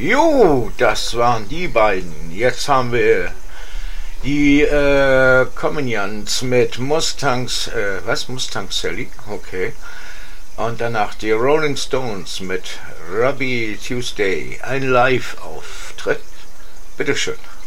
Jo, das waren die beiden. Jetzt haben wir die Communions mit Mustangs, Mustang Sally? Okay. Und danach die Rolling Stones mit Robbie Tuesday. Ein Live-Auftritt. Bitteschön.